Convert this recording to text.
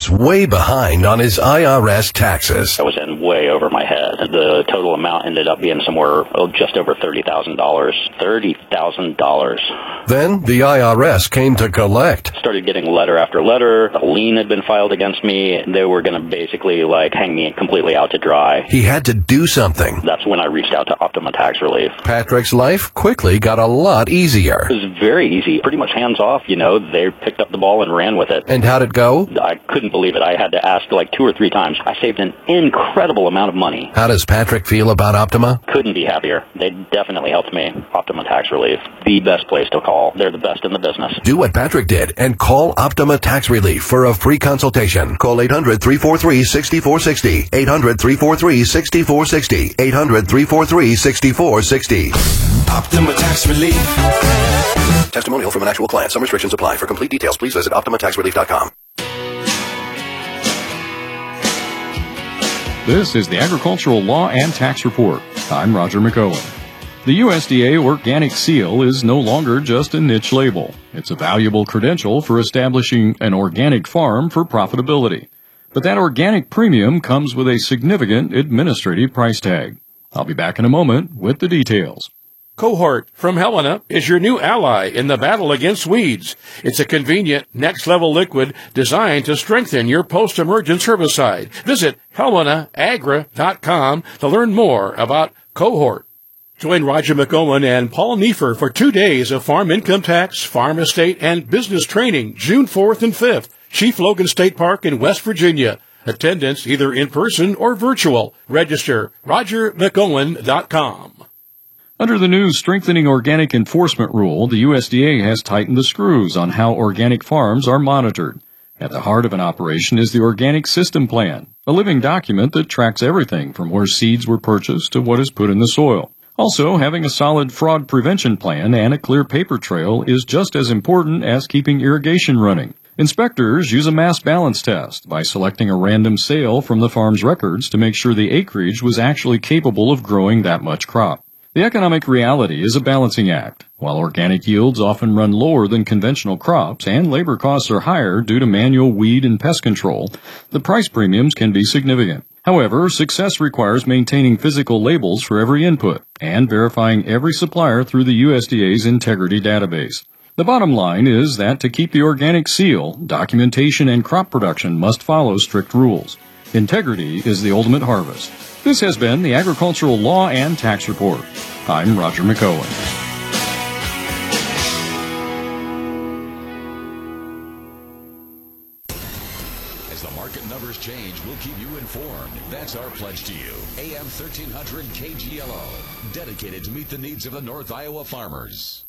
was way behind on his IRS taxes. I was in way over my head. The total amount ended up being somewhere just over $30,000. $30,000. Then the IRS came to collect. Started getting letter after letter. A lien had been filed against me. They were going to basically hang me completely out to dry. He had to do something. That's when I reached out to Optima Tax Relief. Patrick's life quickly got a lot easier. It was very easy, pretty much hands off, They picked up the ball and ran with it. And how'd it go? I couldn't believe it. I had to ask 2 or 3 times. I saved an incredible amount of money. How does Patrick feel about Optima? Couldn't be happier. They definitely helped me. Optima Tax Relief, the best place to call. They're the best in the business. Do what Patrick did and call Optima Tax Relief for a free consultation. Call 800-343-6460. 800-343-6460. 800-343-6460. Optima Tax Relief. Testimonial from an actual client. Some restrictions apply. For complete details, please visit OptimaTaxRelief.com. This is the Agricultural Law and Tax Report. I'm Roger McOwen. The USDA Organic Seal is no longer just a niche label. It's a valuable credential for establishing an organic farm for profitability. But that organic premium comes with a significant administrative price tag. I'll be back in a moment with the details. Cohort from Helena is your new ally in the battle against weeds. It's a convenient, next-level liquid designed to strengthen your post-emergence herbicide. Visit HelenaAgra.com to learn more about Cohort. Join Roger McOwen and Paul Neiffer for 2 days of farm income tax, farm estate, and business training, June 4th and 5th, Chief Logan State Park in West Virginia. Attendance either in person or virtual. Register RogerMcOwen.com. Under the new Strengthening Organic Enforcement Rule, the USDA has tightened the screws on how organic farms are monitored. At the heart of an operation is the Organic System Plan, a living document that tracks everything from where seeds were purchased to what is put in the soil. Also, having a solid fraud prevention plan and a clear paper trail is just as important as keeping irrigation running. Inspectors use a mass balance test by selecting a random sale from the farm's records to make sure the acreage was actually capable of growing that much crop. The economic reality is a balancing act. While organic yields often run lower than conventional crops and labor costs are higher due to manual weed and pest control, the price premiums can be significant. However, success requires maintaining physical labels for every input and verifying every supplier through the USDA's integrity database. The bottom line is that to keep the organic seal, documentation and crop production must follow strict rules. Integrity is the ultimate harvest. This has been the Agricultural Law and Tax Report. I'm Roger McOwen. As the market numbers change, we'll keep you informed. That's our pledge to you. AM 1300 KGLO, dedicated to meet the needs of the North Iowa farmers.